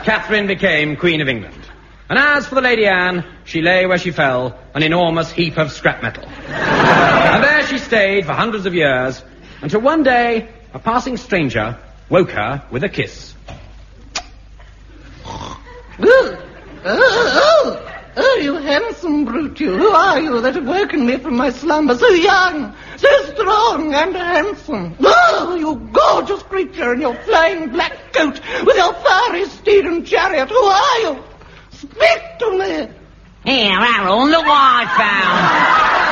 Catherine became Queen of England. And as for the Lady Anne, she lay where she fell, an enormous heap of scrap metal. And there she stayed for hundreds of years, until one day a passing stranger woke her with a kiss. Oh, you handsome brute, you. Who are you that have woken me from my slumber? So young, so strong and handsome. Oh, you gorgeous creature in your flying black coat with your fiery steed and chariot. Who are you? Speak to me. Here, Harold, look what I found.